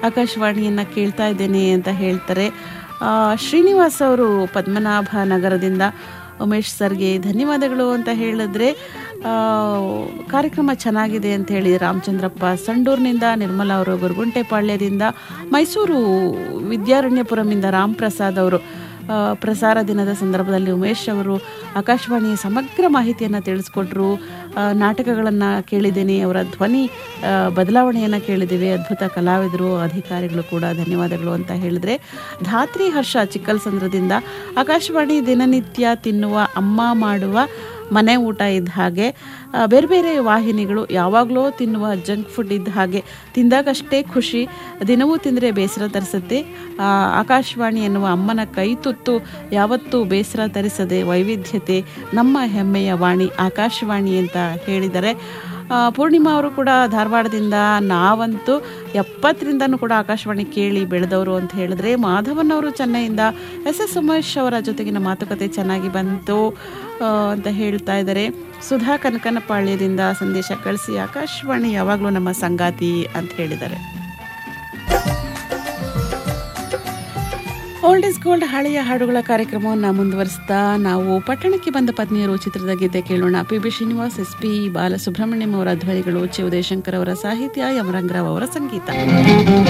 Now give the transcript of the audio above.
ಆಕಾಶವಾಣಿಯನ್ನು ಕೇಳ್ತಾ ಇದ್ದೇನೆ ಅಂತ ಹೇಳ್ತಾರೆ. ಶ್ರೀನಿವಾಸ್ ಅವರು ಪದ್ಮನಾಭ ನಗರದಿಂದ ಉಮೇಶ್ ಸರ್ಗೆ ಧನ್ಯವಾದಗಳು ಅಂತ ಹೇಳಿದ್ರೆ ಕಾರ್ಯಕ್ರಮ ಚೆನ್ನಾಗಿದೆ ಅಂತ ಹೇಳಿ ರಾಮಚಂದ್ರಪ್ಪ ಸಂಡೂರಿನಿಂದ, ನಿರ್ಮಲಾ ಅವರು ಗುರುಗುಂಟೆಪಾಳ್ಯದಿಂದ, ಮೈಸೂರು ವಿದ್ಯಾರಣ್ಯಪುರಮಿಂದ ರಾಮ್ ಪ್ರಸಾದ್ ಅವರು ಪ್ರಸಾರ ದಿನದ ಸಂದರ್ಭದಲ್ಲಿ ಉಮೇಶ್ ಅವರು ಆಕಾಶವಾಣಿಯ ಸಮಗ್ರ ಮಾಹಿತಿಯನ್ನು ತಿಳಿಸ್ಕೊಟ್ರು. ನಾಟಕಗಳನ್ನು ಕೇಳಿದ್ದೇನೆ, ಅವರ ಧ್ವನಿ ಬದಲಾವಣೆಯನ್ನು ಕೇಳಿದ್ದೇವೆ, ಅದ್ಭುತ ಕಲಾವಿದರು, ಅಧಿಕಾರಿಗಳು ಕೂಡ ಧನ್ಯವಾದಗಳು ಅಂತ ಹೇಳಿದರೆ, ಧಾತ್ರಿ ಹರ್ಷ ಚಿಕ್ಕಲ್ಸಂದ್ರದಿಂದ ಆಕಾಶವಾಣಿ ದಿನನಿತ್ಯ ತಿನ್ನುವ ಅಮ್ಮ ಮಾಡುವ ಮನೆ ಊಟ ಇದ್ದ ಹಾಗೆ, ಬೇರೆ ಬೇರೆ ವಾಹಿನಿಗಳು ಯಾವಾಗಲೂ ತಿನ್ನುವ ಜಂಕ್ ಫುಡ್ ಇದ್ದ ಹಾಗೆ, ತಿಂದಾಗಷ್ಟೇ ಖುಷಿ, ದಿನವೂ ತಿಂದರೆ ಬೇಸರ ತರಿಸುತ್ತೆ. ಆಕಾಶವಾಣಿ ಎನ್ನುವ ಅಮ್ಮನ ಕೈ ತುತ್ತು ಯಾವತ್ತೂ ಬೇಸರ ತರಿಸದೆ ವೈವಿಧ್ಯತೆ ನಮ್ಮ ಹೆಮ್ಮೆಯ ವಾಣಿ ಆಕಾಶವಾಣಿ ಅಂತ ಹೇಳಿದ್ದಾರೆ. ಪೂರ್ಣಿಮಾ ಅವರು ಕೂಡ ಧಾರವಾಡದಿಂದ, ನಾವಂತೂ 70ರಿಂದನೂ ಕೂಡ ಆಕಾಶವಾಣಿ ಕೇಳಿ ಬೆಳೆದವರು ಅಂತ ಹೇಳಿದ್ರೆ, ಮಾಧವನ್ ಅವರು ಚೆನ್ನೈಯಿಂದ, ಎಸ್ ಉಮೇಶ್ ಅವರ ಜೊತೆಗಿನ ಮಾತುಕತೆ ಚೆನ್ನಾಗಿ ಬಂತು ಅಂತ ಹೇಳ್ತಾ ಇದ್ದಾರೆ. ಸುಧಾ ಕನಕನಪಾಳ್ಯದಿಂದ ಸಂದೇಶ ಕಳಿಸಿ ಆಕಾಶವಾಣಿ ಯಾವಾಗಲೂ ನಮ್ಮ ಸಂಗಾತಿ ಅಂತ ಹೇಳಿದ್ದಾರೆ. ಓಲ್ಡ್ ಇಸ್ ಗೋಲ್ಡ್ ಹಳೆಯ ಹಾಡುಗಳ ಕಾರ್ಯಕ್ರಮವನ್ನು ಮುಂದುವರಿಸ್ತಾ ನಾವು ಪಟ್ಟಣಕ್ಕೆ ಬಂದ ಪತ್ನಿಯರು ಚಿತ್ರದ ಗೀತೆ ಕೇಳೋಣ. ಪಿ.ಬಿ. ಶ್ರೀನಿವಾಸ್, ಎಸ್.ಪಿ. ಬಾಲಸುಬ್ರಹ್ಮಣ್ಯಂ ಅವರ ಧ್ವನಿಗಳು, ಚಿ. ಉದಯಶಂಕರ್ ಅವರ ಸಾಹಿತ್ಯ, ಎಂ ರಂಗರಾವ್ ಅವರ ಸಂಗೀತ.